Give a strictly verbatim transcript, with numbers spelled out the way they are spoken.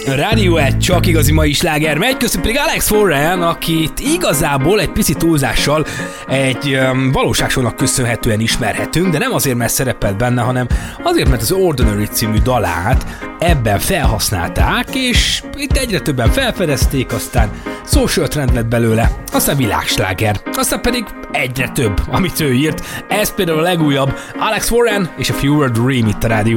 Radiohead csak igazi mai sláger megy, köszönöm pedig Alex Warren, akit igazából egy pici túlzással egy um, valóságsónak köszönhetően ismerhetünk, de nem azért, mert szerepelt benne, hanem azért, mert az Ordinary című dalát ebben felhasználták, és itt egyre többen felfedezték, aztán social trend lett belőle, aztán világsláger, aztán pedig egyre több, amit ő írt. Ez például a legújabb Alex Warren és a Fewer Dream itt a rádió.